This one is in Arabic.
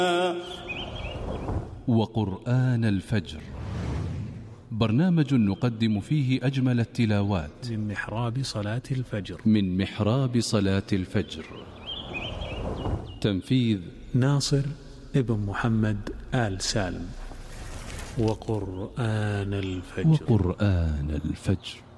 وقرآن الفجر، برنامج نقدم فيه أجمل التلاوات من محراب صلاة الفجر. تنفيذ ناصر ابن محمد آل سالم. وقرآن الفجر.